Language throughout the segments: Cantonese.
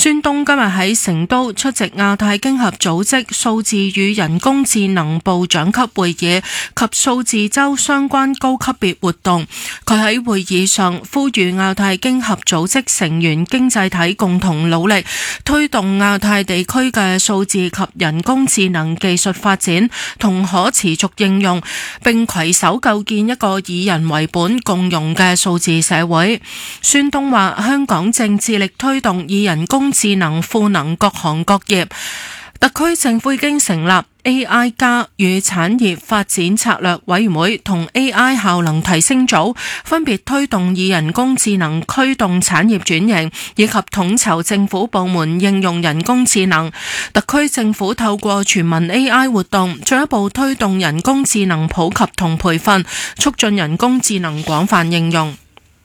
孫東今日喺成都出席亞太經合組織數字與人工智能部長級會議及數字周相關高級別活動。佢喺會議上呼籲亞太經合組織成員經濟體共同努力，推動亞太地區嘅數字及人工智能技術發展同可持續應用，並攜手構建一個以人為本共融嘅數字社會。孫東話：香港正致力推動以人工智能賦能各行各業，特區政府已經成立 AI 加與產業發展策略委員會同 AI 效能提升組，分別推動以人工智能驅動產業轉型，以及統籌政府部門應用人工智能。特區政府透過全民 AI 活動，進一步推動人工智能普及同培訓，促進人工智能廣泛應用。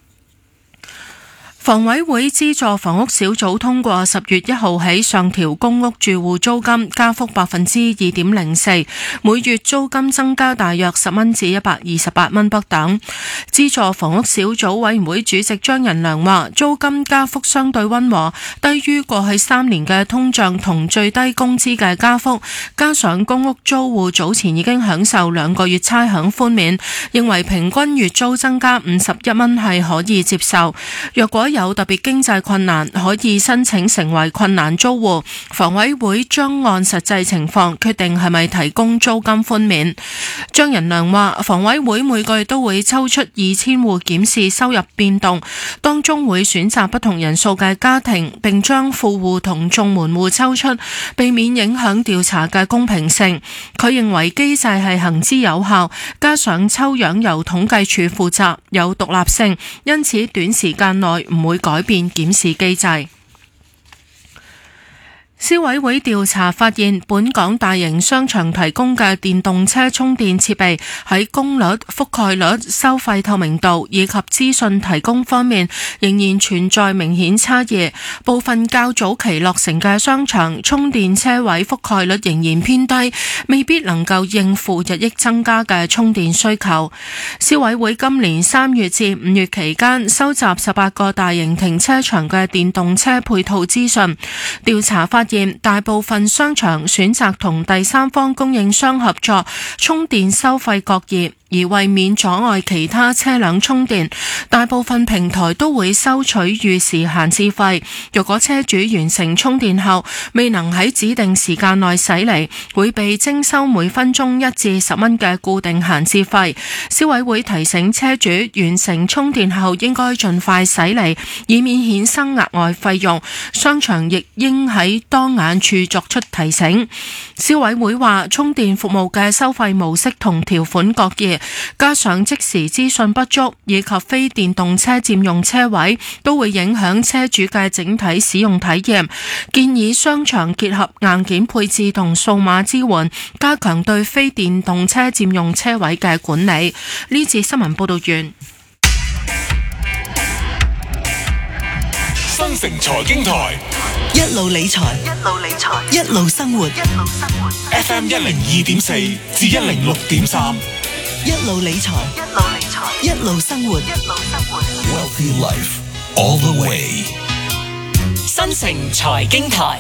房委會資助房屋小組通過10月1號起上調公屋住戶租金加幅 2.04%， 每月租金增加大約10蚊至128蚊不等。資助房屋小組委員會主席張仁良話：租金加幅相對溫和，低於過去3年嘅通脹同最低工資嘅加幅，加上公屋租戶早前已經享受2個月差餉寬免，認為平均月租增加51蚊係可以接受。若果有特別經濟困難，可以申請成為困難租戶，房委會將按實際情況決定係咪提供租金寬免。張仁良話：房委會每個月都會抽出2000戶檢視收入變動，當中會選擇不同人數嘅家庭，並將富戶同綜援戶抽出，避免影響調查嘅公平性。佢認為機制係行之有效，加上抽樣由統計處負責，有獨立性，因此短時間內唔會改變檢視機制。消委會調查發現，本港大型商場提供嘅電動車充電設備喺功率、覆蓋率、收費透明度以及資訊提供方面仍然存在明顯差異。部分較早期落成嘅商場充電車位覆蓋率仍然偏低，未必能夠應付日益增加嘅充電需求。消委會今年3月至5月期間收集18個大型停車場嘅電動車配套資訊，調查發現大部分商場選擇同第三方供應商合作，充電收費各異。而為免阻礙其他車輛充電，大部分平台都會收取逾時閒置費。若果車主完成充電後未能喺指定時間內駛離，會被徵收每分鐘1至10蚊嘅固定閒置費。消委會提醒車主完成充電後應該盡快駛離，以免衍生額外費用。商場亦應喺當眼處作出提醒。消委會話，充電服務嘅收費模式同條款各異，加上即時資訊不足以及非電動車佔用車位，都會影響車主嘅整體使用體驗。建議商場結合硬件配置同數碼支援，加強對非電動車佔用車位嘅管理。呢節新聞報道完。 新城財經台一路理財，一路生活。 FM 102.4至106.3， 一路理財，一路生活。 Wealthy Life all the way。 新城財經台，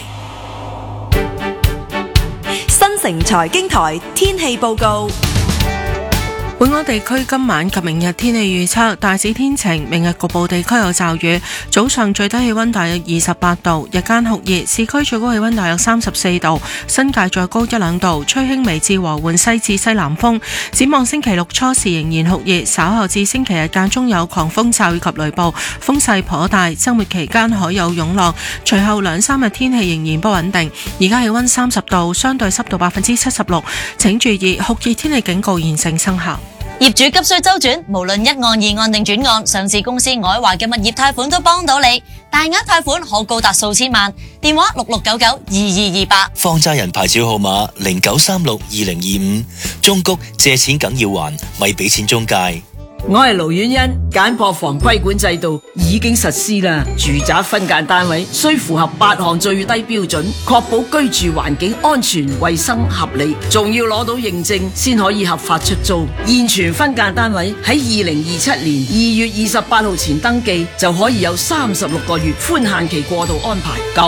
新城財經台天氣報告。 本港地區今晚及明日天氣預測，大致天晴，明日局部地區有驟雨，早上最低氣溫大約28度，日間酷熱，市區最高氣溫大約34度，新界再高1-2度，吹輕微至和緩西至西南風。展望星期六初時仍然酷熱，稍後至星期日間中有狂風驟雨及雷暴，風勢頗大，周末期間海有湧浪，隨後2-3日天氣仍然不穩定。而家氣溫30度，相對濕度76%，請注意酷熱天氣警告現正生效。 業主急需周轉，無論一案、二案定轉案，上市公司愛華嘅物業貸款都幫到你，大額貸款可高達數千萬。電話66992228， 放債人牌照號碼09362025，中谷借錢梗要還，咪俾錢中介。 我係盧婉欣，簡樸房規管制度已經實施啦。住宅分間單位需符合8項最低標準，確保居住環境安全、衛生、合理，仲要攞到認證先可以合法出租。現存分間單位喺2027年2月28號前登記，就可以有36個月寬限期過渡安排。